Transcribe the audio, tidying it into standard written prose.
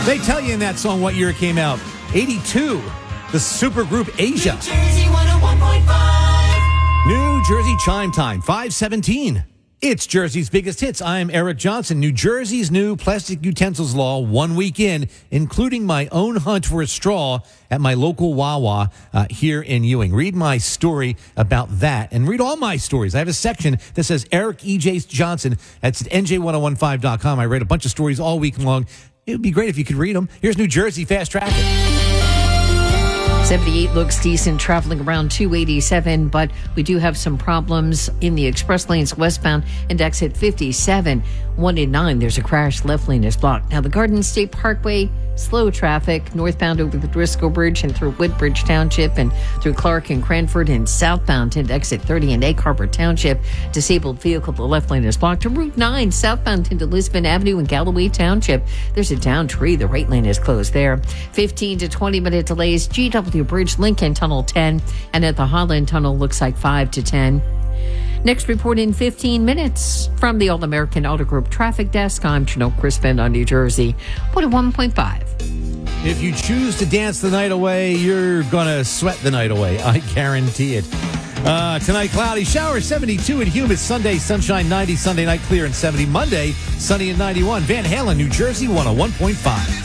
They tell you in that song what year it came out. 82. The supergroup Asia. New Jersey 101.5. New Jersey chime time, 5:17. It's Jersey's biggest hits. I'm Eric Johnson. New Jersey's new plastic utensils law 1 week in, including my own hunt for a straw at my local Wawa here in Ewing. Read my story about that and read all my stories. I have a section that says Eric E.J. Johnson. That's at NJ1015.com. I read a bunch of stories all week long. It would be great if you could read them. Here's New Jersey Fast Traffic. 78 looks decent, traveling around 287, but we do have some problems in the express lanes westbound and exit 57. 1 and 9, there's a crash, left lane is blocked. Now, the Garden State Parkway, slow traffic, northbound over the Driscoll Bridge and through Woodbridge Township and through Clark and Cranford, and southbound into exit 30 in Egg Harbor Township. Disabled vehicle, the left lane is blocked. To Route 9, southbound into Lisbon Avenue in Galloway Township. There's a downed tree. The right lane is closed there. 15 to 20 minute delays. GW Bridge, Lincoln Tunnel 10, and at the Holland Tunnel looks like 5 to 10. Next report in 15 minutes from the All-American Auto Group Traffic Desk. I'm Janelle Crispin on New Jersey 101.5. If you choose to dance the night away, you're going to sweat the night away. I guarantee it. Tonight, cloudy, shower 72 and humid. Sunday, sunshine 90. Sunday night, clear and 70. Monday, sunny and 91. Van Halen, New Jersey 101.5.